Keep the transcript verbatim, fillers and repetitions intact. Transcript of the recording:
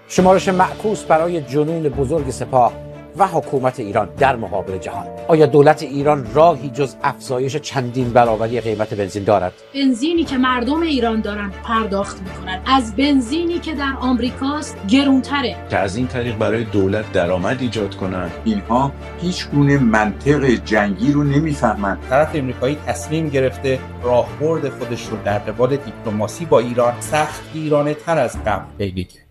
شمارش معکوس برای جنون بزرگ سپاه و حکومت ایران در مقابل جهان. آیا دولت ایران راهی جز افزایش چندین برابری قیمت بنزین دارد؟ بنزینی که مردم ایران دارن پرداخت میکنن از بنزینی که در آمریکاست گرونتره، که از این طریق برای دولت درآمد ایجاد کنن. اینها هیچ گونه منطق جنگی رو نمیفهمند. طرف آمریکایی تصمیم گرفته راهبرد خودش رو در قبال دیپلماسی با ایران سخت ایرانه تر از قبل بگیره.